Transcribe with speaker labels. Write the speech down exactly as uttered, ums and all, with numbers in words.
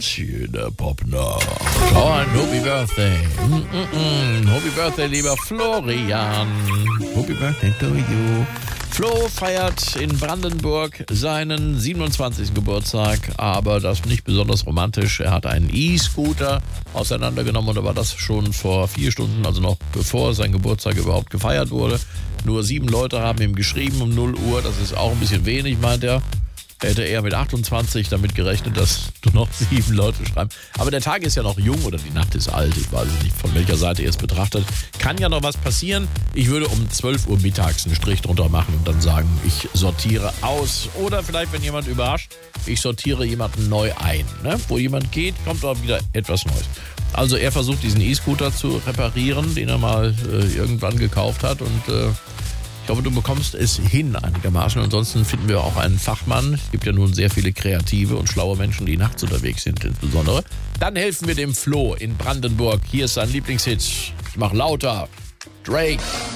Speaker 1: Schöne Popnacht. Oh, ein Happy Birthday. Mm -mm -mm. Happy Birthday, lieber Florian. Happy Birthday to you. Flo feiert in Brandenburg seinen siebenundzwanzigsten Geburtstag, aber das nicht besonders romantisch. Er hat einen E-Scooter auseinandergenommen und da war das schon vor vier Stunden, also noch bevor sein Geburtstag überhaupt gefeiert wurde. Nur sieben Leute haben ihm geschrieben um null Uhr, das ist auch ein bisschen wenig, meint er. Er hätte eher mit achtundzwanzig damit gerechnet, dass nur noch sieben Leute schreiben. Aber der Tag ist ja noch jung oder die Nacht ist alt. Ich weiß nicht, von welcher Seite ihr es betrachtet. Kann ja noch was passieren. Ich würde um zwölf Uhr mittags einen Strich drunter machen und dann sagen, ich sortiere aus. Oder vielleicht, wenn jemand überrascht, ich sortiere jemanden neu ein. Ne? Wo jemand geht, kommt auch wieder etwas Neues. Also er versucht, diesen E-Scooter zu reparieren, den er mal äh, irgendwann gekauft hat. Und äh, ich hoffe, du bekommst es hin einigermaßen. Ansonsten finden wir auch einen Fachmann. Es gibt ja nun sehr viele kreative und schlaue Menschen, die nachts unterwegs sind insbesondere. Dann helfen wir dem Flo in Brandenburg. Hier ist sein Lieblingshit. Ich mach lauter. Drake.